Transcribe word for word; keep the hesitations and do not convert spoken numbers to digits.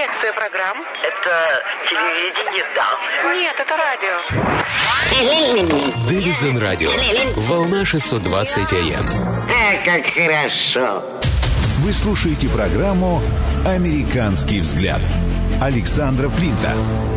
Селекция программ. Это телевидение, да. Нет, это радио. Дэвидсон радио. Волна шестьсот двадцать АМ. А, как хорошо. Вы слушаете программу «Американский взгляд» Александра Флинта.